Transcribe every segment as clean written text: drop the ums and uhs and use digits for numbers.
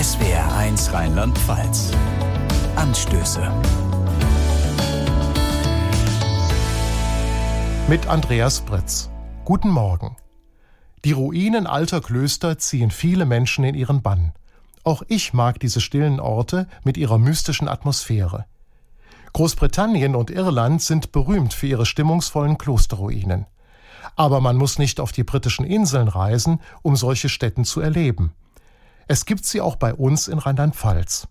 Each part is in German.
SWR1 Rheinland-Pfalz. Anstöße. Mit Andreas Britz. Guten Morgen. Die Ruinen alter Klöster ziehen viele Menschen in ihren Bann. Auch ich mag diese stillen Orte mit ihrer mystischen Atmosphäre. Großbritannien und Irland sind berühmt für ihre stimmungsvollen Klosterruinen. Aber man muss nicht auf die britischen Inseln reisen, um solche Stätten zu erleben. Es gibt sie auch bei uns in Rheinland-Pfalz.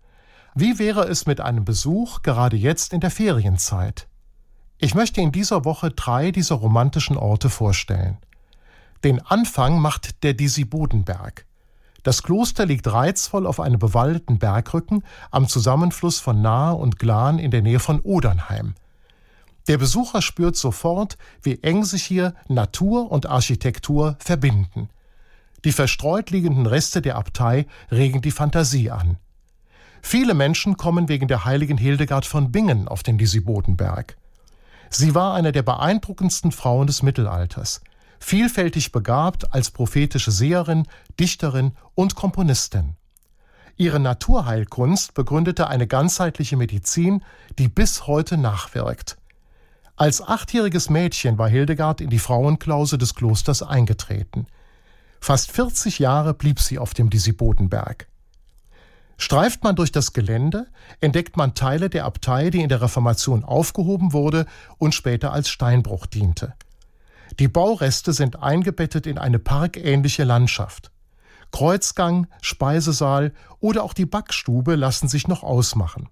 Wie wäre es mit einem Besuch, gerade jetzt in der Ferienzeit? Ich möchte in dieser Woche 3 dieser romantischen Orte vorstellen. Den Anfang macht der Disibodenberg. Das Kloster liegt reizvoll auf einem bewaldeten Bergrücken am Zusammenfluss von Nahe und Glan in der Nähe von Odernheim. Der Besucher spürt sofort, wie eng sich hier Natur und Architektur verbinden. Die verstreut liegenden Reste der Abtei regen die Fantasie an. Viele Menschen kommen wegen der heiligen Hildegard von Bingen auf den Disibodenberg. Sie war eine der beeindruckendsten Frauen des Mittelalters, vielfältig begabt als prophetische Seherin, Dichterin und Komponistin. Ihre Naturheilkunst begründete eine ganzheitliche Medizin, die bis heute nachwirkt. Als 8-jähriges Mädchen war Hildegard in die Frauenklause des Klosters eingetreten. Fast 40 Jahre blieb sie auf dem Disibodenberg. Streift man durch das Gelände, entdeckt man Teile der Abtei, die in der Reformation aufgehoben wurde und später als Steinbruch diente. Die Baureste sind eingebettet in eine parkähnliche Landschaft. Kreuzgang, Speisesaal oder auch die Backstube lassen sich noch ausmachen.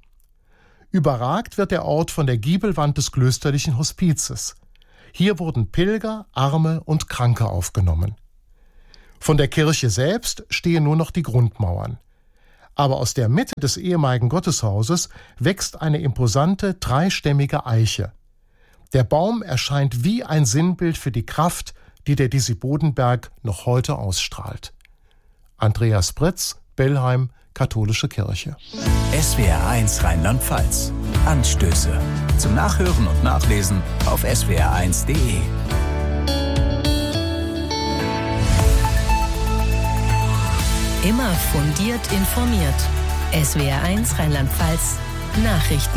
Überragt wird der Ort von der Giebelwand des klösterlichen Hospizes. Hier wurden Pilger, Arme und Kranke aufgenommen. Von der Kirche selbst stehen nur noch die Grundmauern. Aber aus der Mitte des ehemaligen Gotteshauses wächst eine imposante, 3stämmige Eiche. Der Baum erscheint wie ein Sinnbild für die Kraft, die der Disibodenberg noch heute ausstrahlt. Andreas Britz, Bellheim, Katholische Kirche. SWR1 Rheinland-Pfalz. Anstöße. Zum Nachhören und Nachlesen auf swr1.de. Immer fundiert informiert. SWR1 Rheinland-Pfalz Nachrichten.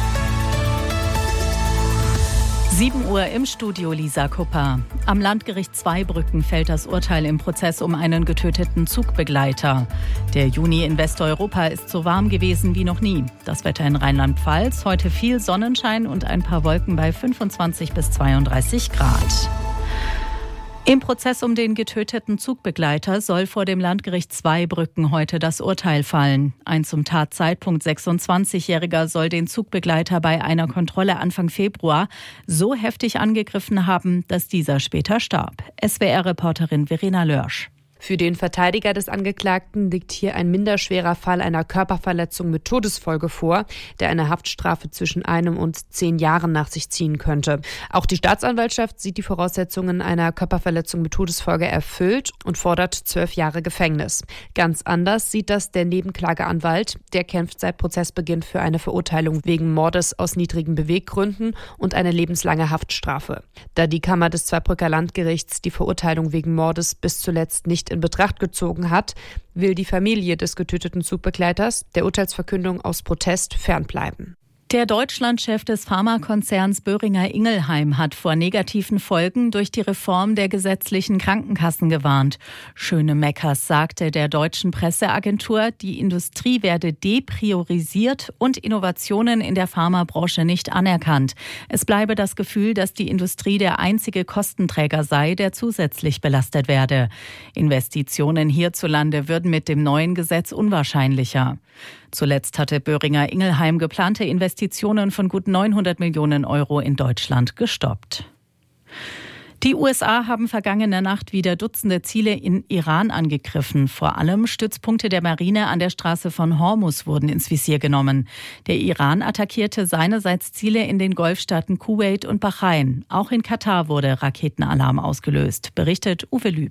7 Uhr im Studio, Lisa Kupper. Am Landgericht Zweibrücken fällt das Urteil im Prozess um einen getöteten Zugbegleiter. Der Juni in Westeuropa ist so warm gewesen wie noch nie. Das Wetter in Rheinland-Pfalz, heute viel Sonnenschein und ein paar Wolken bei 25 bis 32 Grad. Im Prozess um den getöteten Zugbegleiter soll vor dem Landgericht Zweibrücken heute das Urteil fallen. Ein zum Tatzeitpunkt 26-Jähriger soll den Zugbegleiter bei einer Kontrolle Anfang Februar so heftig angegriffen haben, dass dieser später starb. SWR-Reporterin Verena Lörsch. Für den Verteidiger des Angeklagten liegt hier ein minderschwerer Fall einer Körperverletzung mit Todesfolge vor, der eine Haftstrafe zwischen 1 und 10 Jahren nach sich ziehen könnte. Auch die Staatsanwaltschaft sieht die Voraussetzungen einer Körperverletzung mit Todesfolge erfüllt und fordert 12 Jahre Gefängnis. Ganz anders sieht das der Nebenklageanwalt. Der kämpft seit Prozessbeginn für eine Verurteilung wegen Mordes aus niedrigen Beweggründen und eine lebenslange Haftstrafe. Da die Kammer des Zweibrücker Landgerichts die Verurteilung wegen Mordes bis zuletzt nicht in Betracht gezogen hat, will die Familie des getöteten Zugbegleiters der Urteilsverkündung aus Protest fernbleiben. Der Deutschlandchef des Pharmakonzerns Boehringer Ingelheim hat vor negativen Folgen durch die Reform der gesetzlichen Krankenkassen gewarnt. Schönemeckers sagte der deutschen Presseagentur, die Industrie werde depriorisiert und Innovationen in der Pharmabranche nicht anerkannt. Es bleibe das Gefühl, dass die Industrie der einzige Kostenträger sei, der zusätzlich belastet werde. Investitionen hierzulande würden mit dem neuen Gesetz unwahrscheinlicher. Zuletzt hatte Boehringer Ingelheim geplante Investitionen von gut 900 Millionen Euro in Deutschland gestoppt. Die USA haben vergangene Nacht wieder Dutzende Ziele in Iran angegriffen. Vor allem Stützpunkte der Marine an der Straße von Hormuz wurden ins Visier genommen. Der Iran attackierte seinerseits Ziele in den Golfstaaten Kuwait und Bahrain. Auch in Katar wurde Raketenalarm ausgelöst, berichtet Uwe Lüb.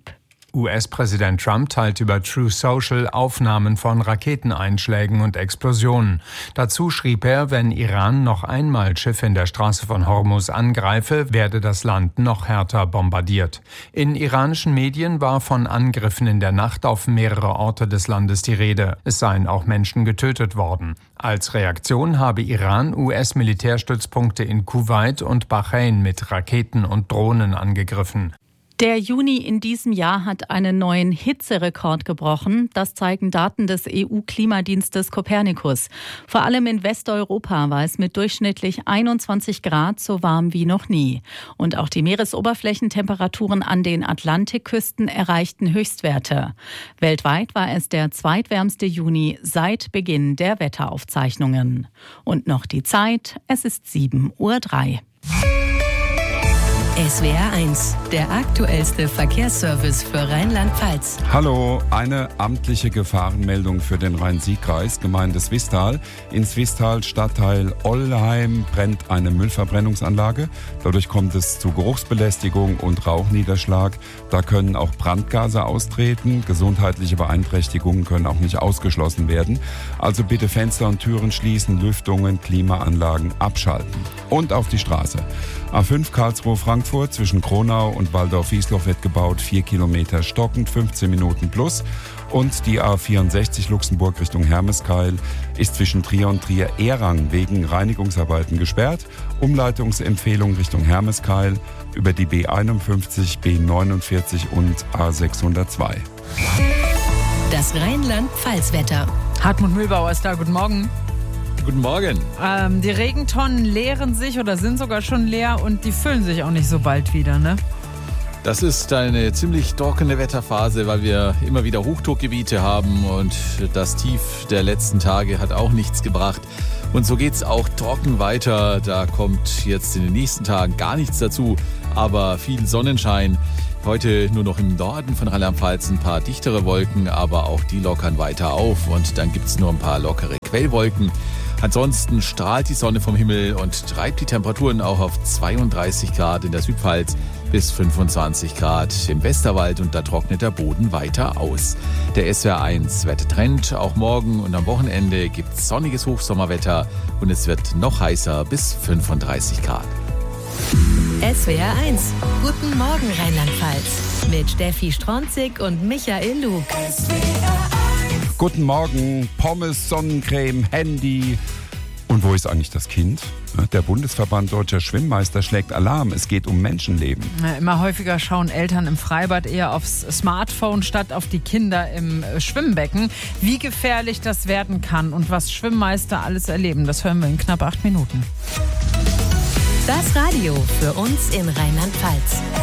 US-Präsident Trump teilt über Truth Social Aufnahmen von Raketeneinschlägen und Explosionen. Dazu schrieb er, wenn Iran noch einmal Schiffe in der Straße von Hormuz angreife, werde das Land noch härter bombardiert. In iranischen Medien war von Angriffen in der Nacht auf mehrere Orte des Landes die Rede. Es seien auch Menschen getötet worden. Als Reaktion habe Iran US-Militärstützpunkte in Kuwait und Bahrain mit Raketen und Drohnen angegriffen. Der Juni in diesem Jahr hat einen neuen Hitzerekord gebrochen. Das zeigen Daten des EU-Klimadienstes Copernicus. Vor allem in Westeuropa war es mit durchschnittlich 21 Grad so warm wie noch nie. Und auch die Meeresoberflächentemperaturen an den Atlantikküsten erreichten Höchstwerte. Weltweit war es der zweitwärmste Juni seit Beginn der Wetteraufzeichnungen. Und noch die Zeit, es ist 7:03 Uhr. SWR 1, der aktuellste Verkehrsservice für Rheinland-Pfalz. Hallo, eine amtliche Gefahrenmeldung für den Rhein-Sieg-Kreis, Gemeinde Swisttal. In Swisttal, Stadtteil Ollheim, brennt eine Müllverbrennungsanlage. Dadurch kommt es zu Geruchsbelästigung und Rauchniederschlag. Da können auch Brandgase austreten. Gesundheitliche Beeinträchtigungen können auch nicht ausgeschlossen werden. Also bitte Fenster und Türen schließen, Lüftungen, Klimaanlagen abschalten. Und auf die Straße. A5 Karlsruhe-Frankfurt zwischen Kronau und Waldorf-Wiesloch wird gebaut, 4 Kilometer stockend, 15 Minuten plus. Und die A64 Luxemburg Richtung Hermeskeil ist zwischen Trier und Trier-Ehrang wegen Reinigungsarbeiten gesperrt. Umleitungsempfehlung Richtung Hermeskeil über die B51, B49 und A602. Das Rheinland-Pfalz-Wetter. Hartmut Mühlbauer ist da, guten Morgen. Guten Morgen. Die Regentonnen leeren sich oder sind sogar schon leer und die füllen sich auch nicht so bald wieder, ne? Das ist eine ziemlich trockene Wetterphase, weil wir immer wieder Hochdruckgebiete haben und das Tief der letzten Tage hat auch nichts gebracht. Und so geht's auch trocken weiter. Da kommt jetzt in den nächsten Tagen gar nichts dazu, aber viel Sonnenschein. Heute nur noch im Norden von Rheinland-Pfalz ein paar dichtere Wolken, aber auch die lockern weiter auf und dann gibt's nur ein paar lockere Quellwolken. Ansonsten strahlt die Sonne vom Himmel und treibt die Temperaturen auch auf 32 Grad in der Südpfalz bis 25 Grad im Westerwald und da trocknet der Boden weiter aus. Der SWR 1 Wettertrend, auch morgen und am Wochenende gibt es sonniges Hochsommerwetter und es wird noch heißer bis 35 Grad. SWR 1, guten Morgen Rheinland-Pfalz. Mit Steffi Stronzig und Michael Lug. Guten Morgen, Pommes, Sonnencreme, Handy. Und wo ist eigentlich das Kind? Der Bundesverband Deutscher Schwimmmeister schlägt Alarm. Es geht um Menschenleben. Immer häufiger schauen Eltern im Freibad eher aufs Smartphone statt auf die Kinder im Schwimmbecken. Wie gefährlich das werden kann und was Schwimmmeister alles erleben, das hören wir in knapp 8 Minuten. Das Radio für uns in Rheinland-Pfalz.